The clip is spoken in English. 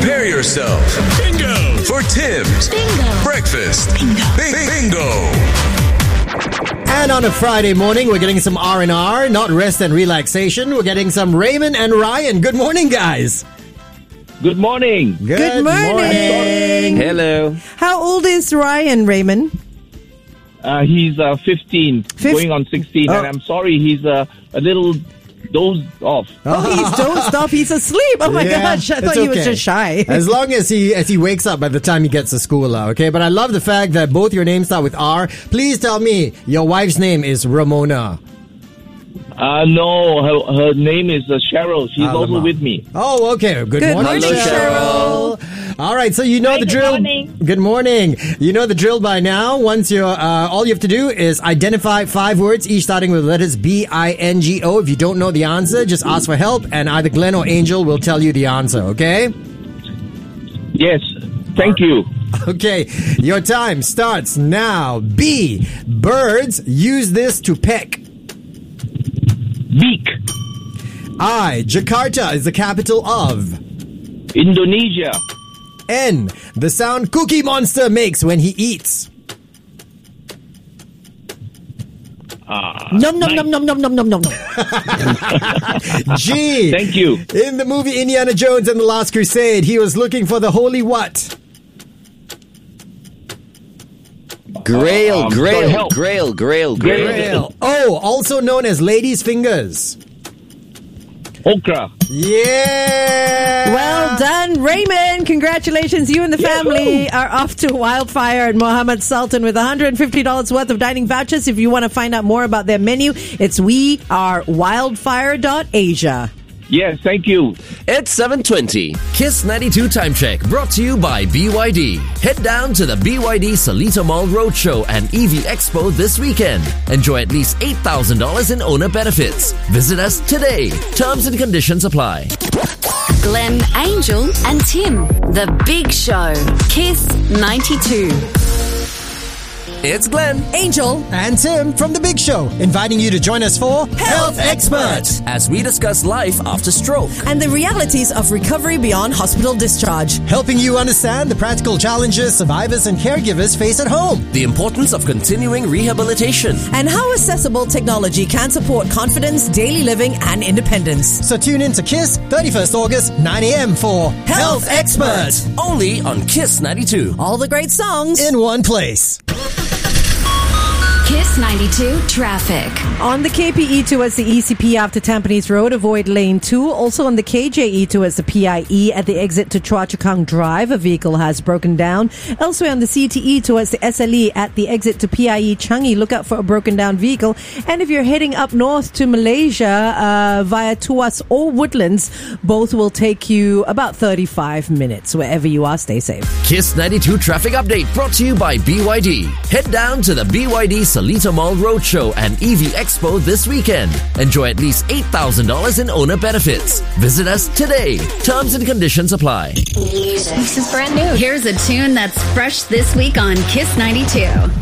Prepare yourself. Bingo! For Tim's Bingo! Breakfast Bingo. And on a Friday morning, we're getting some R&R, not rest and relaxation. We're getting some Raymond and Ryan. Good morning, guys. Good morning. Good morning. Hello. How old is Ryan, Raymond? He's 15, going on 16, and I'm sorry, he's a little dozed off. Oh, he's dozed off. He's asleep. Oh my gosh, I thought he was just shy. As long as he wakes up by the time he gets to school, okay? But I love the fact that both your names start with R. Please tell me your wife's name is Ramona. No, her name is Cheryl. She's also with me. Oh, okay. Good morning, Cheryl. All right, so you know the drill. Good morning. You know the drill by now. Once you're, all you have to do is identify 5 words, each starting with letters B-I-N-G-O. If you don't know the answer, just ask for help, and either Glenn or Angel will tell you the answer, okay? Yes, thank you. Okay, your time starts now. B, birds use this to peck. Beak. I, Jakarta is the capital of Indonesia. N, the sound Cookie Monster makes when he eats. Nom nom nom nom nom nom nom nom. G, thank you. In the movie Indiana Jones and the Last Crusade, he was looking for the holy what? Grail. O, also known as ladies' fingers. Okra. Yeah! Well done, Raymond. Congratulations. You and the family are off to Wildfire and Mohammed Sultan with $150 worth of dining vouchers. If you want to find out more about their menu, it's wearewildfire.asia. Yes, thank you. It's 7:20. Kiss 92 Time Check brought to you by BYD. Head down to the BYD Seletar Mall Roadshow and EV Expo this weekend. Enjoy at least $8,000 in owner benefits. Visit us today. Terms and conditions apply. Glenn, Angel, and Tim. The Big Show. Kiss 92. It's Glenn, Angel, and Tim from The Big Show, inviting you to join us for Health Expert, as we discuss life after stroke and the realities of recovery beyond hospital discharge, helping you understand the practical challenges survivors and caregivers face at home, the importance of continuing rehabilitation, and how accessible technology can support confidence, daily living, and independence. So tune in to KISS 31st August, 9 a.m. for Health Expert. Only on Kiss 92. All the great songs in one place. Kiss 92 traffic. On the KPE towards the ECP after Tampines Road, avoid lane 2. Also on the KJE towards the PIE at the exit to Chua Chu Kang Drive, a vehicle has broken down. Elsewhere on the CTE towards the SLE at the exit to PIE Changi, look out for a broken down vehicle. And if you're heading up north to Malaysia via Tuas or Woodlands, both will take you about 35 minutes. Wherever you are, stay safe. Kiss 92 traffic update brought to you by BYD. Head down to the BYD Seletar Mall Roadshow and EV Expo this weekend. Enjoy at least $8,000 in owner benefits. Visit us today. Terms and conditions apply. Music. This is brand new. Here's a tune that's fresh this week on Kiss 92.